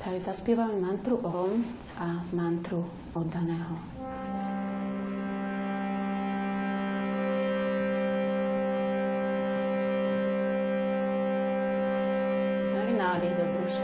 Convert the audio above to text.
Tak zaspievame mantru Om a mantru oddaného. Nádych do brúška.